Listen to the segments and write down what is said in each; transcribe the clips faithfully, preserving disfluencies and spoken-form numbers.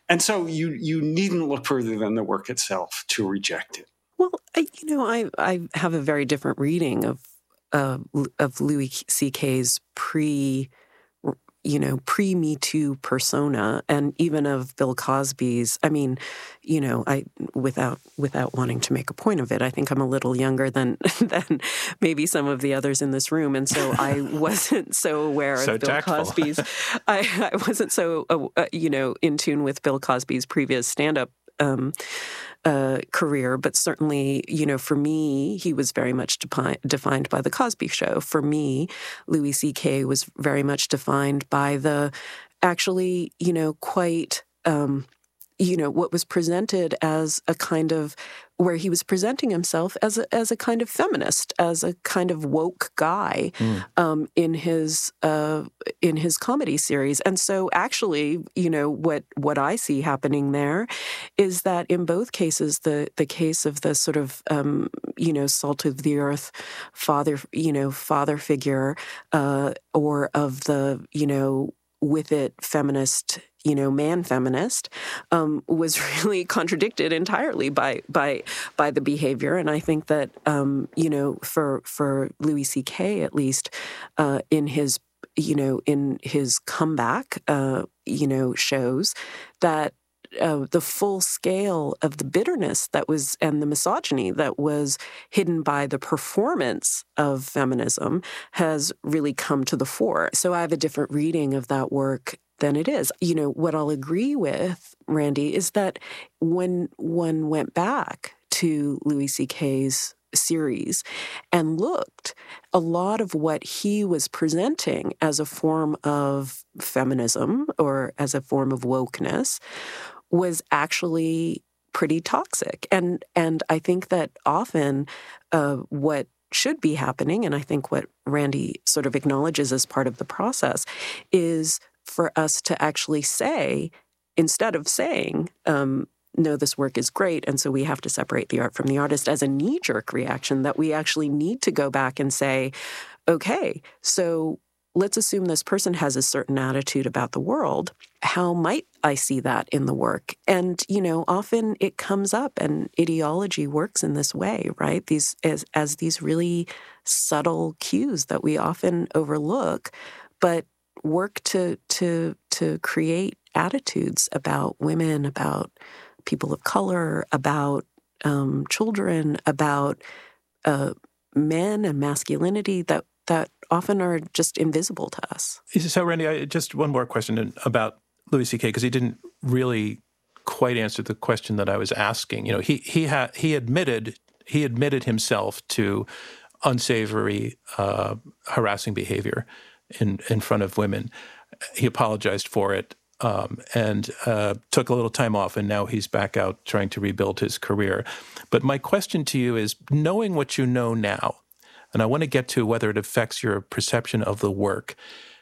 And so you you needn't look further than the work itself to reject it. Well, I, you know, I I have a very different reading of uh, of Louis C K's pre, you know, pre-Me Too persona, and even of Bill Cosby's. I mean, you know, I without without wanting to make a point of it, I think I'm a little younger than than maybe some of the others in this room, and so I wasn't so aware so of Bill tactful. Cosby's. I, I wasn't so uh, you know in tune with Bill Cosby's previous stand-up Um, uh, career, but certainly, you know, for me, he was very much depi- defined by the Cosby Show. For me, Louis C K was very much defined by the, actually, you know, quite, um, you know, what was presented as a kind of, where he was presenting himself as a, as a kind of feminist, as a kind of woke guy mm. um, in his uh, in his comedy series. And so actually, you know, what what I see happening there is that in both cases, the the case of the sort of, um, you know, salt of the earth father, you know, father figure, uh, or of the, you know, with it feminist, you know, man feminist, um, was really contradicted entirely by by by the behavior. And I think that, um, you know, for for Louis C K at least, uh, in his, you know, in his comeback, uh, you know, shows that Uh, the full scale of the bitterness that was, and the misogyny that was hidden by the performance of feminism has really come to the fore. So I have a different reading of that work than it is. You know, what I'll agree with, Randy, is that when one went back to Louis C K's series and looked, a lot of what he was presenting as a form of feminism or as a form of wokeness was actually pretty toxic. And and I think that often uh, what should be happening, and I think what Randy sort of acknowledges as part of the process, is for us to actually say, instead of saying, um, no, this work is great, and so we have to separate the art from the artist as a knee-jerk reaction, that we actually need to go back and say, okay, so let's assume this person has a certain attitude about the world. How might I see that in the work? And, you know, often it comes up, and ideology works in this way, right? These as, as these really subtle cues that we often overlook, but work to to to create attitudes about women, about people of color, about um, children, about uh, men and masculinity that that often are just invisible to us. So, Randy, I, just one more question about Louis C K, because he didn't really quite answer the question that I was asking. You know, he he had he admitted he admitted himself to unsavory, uh, harassing behavior in in front of women. He apologized for it. Um, and uh, took a little time off, and now he's back out trying to rebuild his career. But my question to you is, knowing what you know now, and I want to get to whether it affects your perception of the work.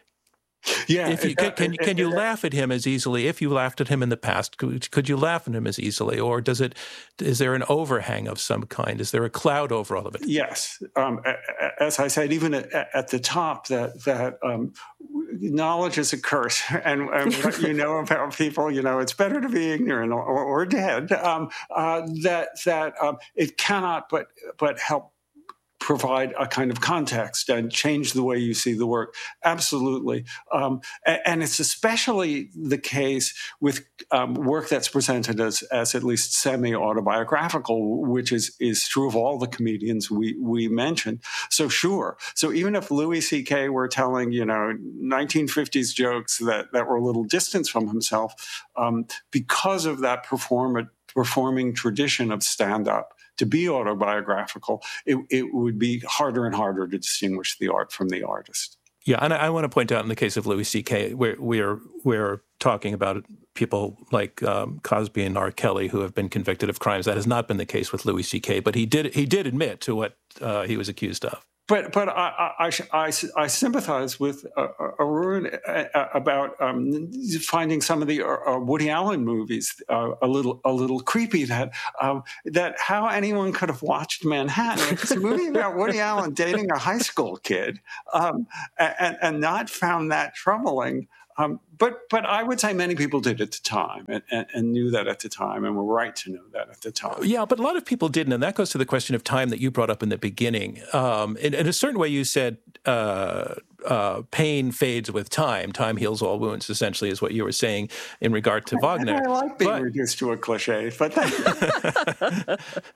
Yeah, if you, can, can, can you laugh at him as easily? If you laughed at him in the past, could, could you laugh at him as easily, or does it? Is there an overhang of some kind? Is there a cloud over all of it? Yes, um, as I said, even at, at the top, that that um, knowledge is a curse, and, and what you know about people, you know, it's better to be ignorant or, or dead. Um, uh, that that um, it cannot but but help provide a kind of context and change the way you see the work. Absolutely. Um, and, and it's especially the case with um, work that's presented as, as at least semi-autobiographical, which is, is true of all the comedians we, we mentioned. So sure. So even if Louis C K were telling, you know, nineteen fifties jokes that, that were a little distance from himself, um, because of that perform- performing tradition of stand-up, to be autobiographical, it, it would be harder and harder to distinguish the art from the artist. Yeah, and I, I want to point out in the case of Louis C K, we're we're, we're talking about people like um, Cosby and R. Kelly who have been convicted of crimes. That has not been the case with Louis C K, but he did he did admit to what uh, he was accused of. But but I I, I, I sympathize with uh, Arun about um, finding some of the uh, Woody Allen movies uh, a little a little creepy. That um, that how anyone could have watched Manhattan. It's a movie about Woody Allen dating a high school kid, um, and and not found that troubling. Um, but but I would say many people did at the time and, and, and knew that at the time and were right to know that at the time. Yeah, but a lot of people didn't. And that goes to the question of time that you brought up in the beginning. Um, in, in a certain way, you said uh, uh, pain fades with time. Time heals all wounds, essentially, is what you were saying in regard to Wagner. I like being but, reduced to a cliche, but thank you.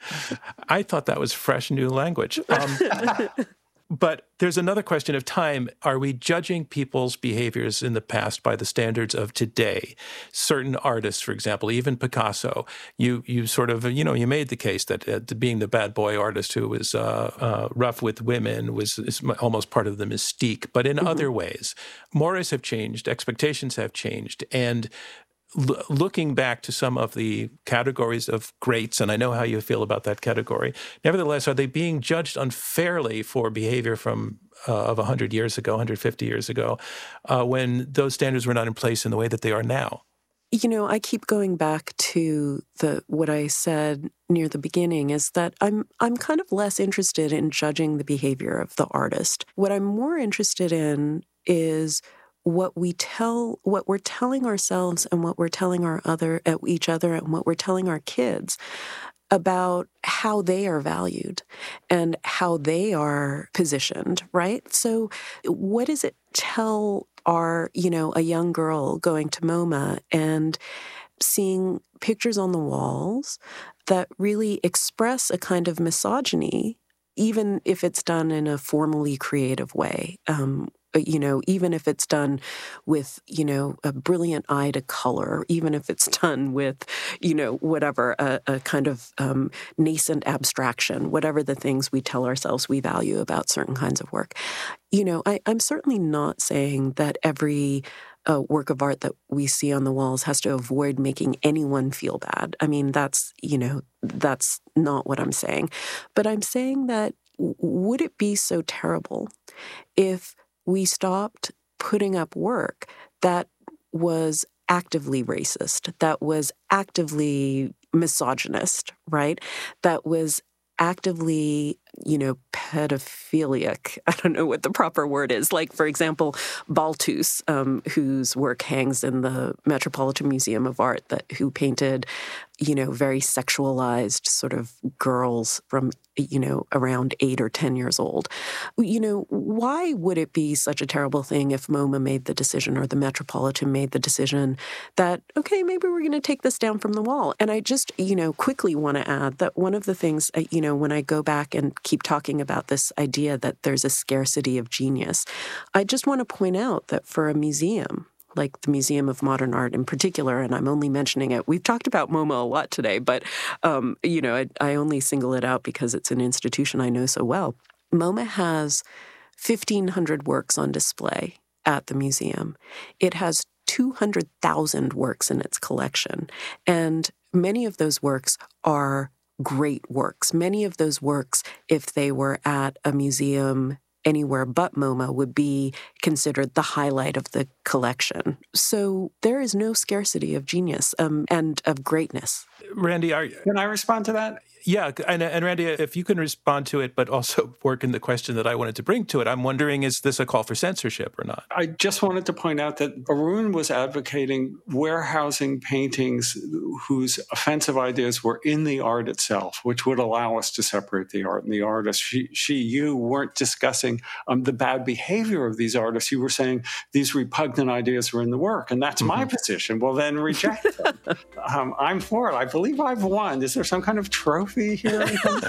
I thought that was fresh new language. Um, But there's another question of time. Are we judging people's behaviors in the past by the standards of today? Certain artists, for example, even Picasso, you you sort of, you know, you made the case that uh, being the bad boy artist who was uh, uh, rough with women was is almost part of the mystique. But in mm-hmm. other ways, mores have changed, expectations have changed, and L- looking back to some of the categories of greats, and I know how you feel about that category, nevertheless, are they being judged unfairly for behavior from uh, of one hundred years ago, one hundred fifty years ago, uh, when those standards were not in place in the way that they are now? You know, I keep going back to the what I said near the beginning is that I'm I'm kind of less interested in judging the behavior of the artist. What I'm more interested in is what we tell, what we're telling ourselves and what we're telling our other, at each other and what we're telling our kids about how they are valued and how they are positioned, right? So what does it tell our, you know, a young girl going to MoMA and seeing pictures on the walls that really express a kind of misogyny, even if it's done in a formally creative way? Um, You know, even if it's done with, you know, a brilliant eye to color, even if it's done with, you know, whatever, a, a kind of um, nascent abstraction, whatever the things we tell ourselves we value about certain kinds of work. You know, I, I'm certainly not saying that every uh, work of art that we see on the walls has to avoid making anyone feel bad. I mean, that's, you know, that's not what I'm saying. But I'm saying that would it be so terrible if we stopped putting up work that was actively racist, that was actively misogynist, right? That was actively, you know, pedophilic. I don't know what the proper word is. Like, for example, Balthus, um, whose work hangs in the Metropolitan Museum of Art, that who painted, you know, very sexualized sort of girls from, you know, around eight or ten years old. You know, why would it be such a terrible thing if MoMA made the decision or the Metropolitan made the decision that, okay, maybe we're going to take this down from the wall? And I just, you know, quickly want to add that one of the things, you know, when I go back and keep talking about this idea that there's a scarcity of genius, I just want to point out that for a museum, like the Museum of Modern Art in particular, and I'm only mentioning it. We've talked about MoMA a lot today, but, um, you know, I, I only single it out because it's an institution I know so well. MoMA has fifteen hundred works on display at the museum. It has two hundred thousand works in its collection, and many of those works are great works. Many of those works, if they were at a museum anywhere but MoMA, would be considered the highlight of the collection. So there is no scarcity of genius um, and of greatness. Randy, are, can I respond to that? Yeah, and, and Randy, if you can respond to it, but also work in the question that I wanted to bring to it, I'm wondering, is this a call for censorship or not? I just wanted to point out that Arun was advocating warehousing paintings whose offensive ideas were in the art itself, which would allow us to separate the art and the artist. She, she you weren't discussing um, the bad behavior of these artists. You were saying these repugnant ideas were in the work, and that's mm-hmm. my position. Well, then reject them. um, I'm for it. I believe I've won. Is there some kind of trophy here?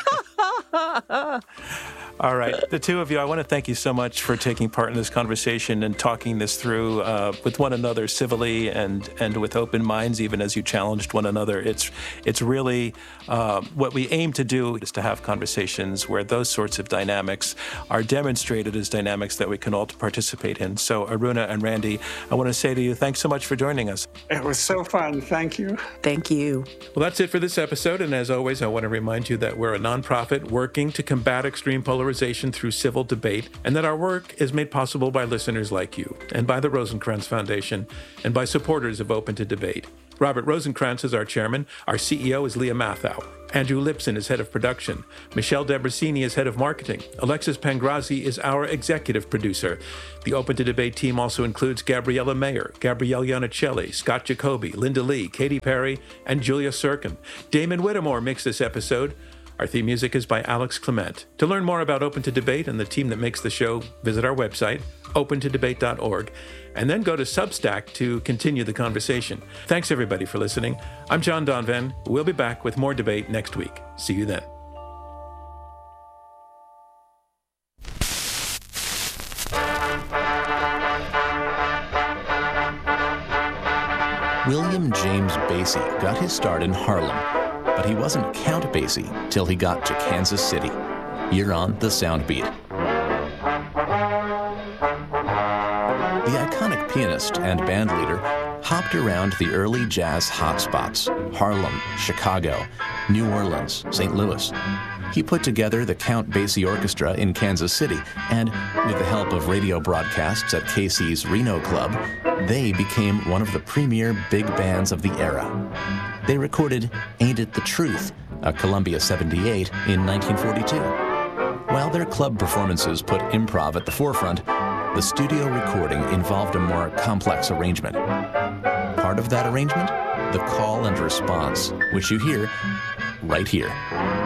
All right. The two of you, I want to thank you so much for taking part in this conversation and talking this through uh, with one another civilly and and with open minds, even as you challenged one another. It's it's really uh, what we aim to do is to have conversations where those sorts of dynamics are demonstrated as dynamics that we can all participate in. So Aruna and Randy, I want to say to you, thanks so much for joining us. It was so fun. Thank you. Thank you. Well, that's it for this episode. And as always, I want to remind you that we're a nonprofit working to combat extreme polarization through civil debate, and that our work is made possible by listeners like you, and by the Rosencrantz Foundation, and by supporters of Open to Debate. Robert Rosenkrantz is our chairman. Our C E O is Leah Mathau. Andrew Lipson is head of production. Michelle Debrasini is head of marketing. Alexis Pangrazi is our executive producer. The Open to Debate team also includes Gabriella Mayer, Gabrielle Iannicelli, Scott Jacoby, Linda Lee, Katy Perry, and Julia Serkin. Damon Whittemore mixed this episode. Our theme music is by Alex Clement. To learn more about Open to Debate and the team that makes the show, visit our website, open to debate dot org, and then go to Substack to continue the conversation. Thanks, everybody, for listening. I'm John Donvan. We'll be back with more debate next week. See you then. William James Basie got his start in Harlem, but he wasn't Count Basie till he got to Kansas City. You're on The Sound Beat. The iconic pianist and bandleader hopped around the early jazz hotspots, Harlem, Chicago, New Orleans, Saint Louis. He put together the Count Basie Orchestra in Kansas City, and with the help of radio broadcasts at K C's Reno Club, they became one of the premier big bands of the era. They recorded Ain't It the Truth, a Columbia seventy-eight, in nineteen forty-two. While their club performances put improv at the forefront, the studio recording involved a more complex arrangement. Part of that arrangement? The call and response, which you hear right here.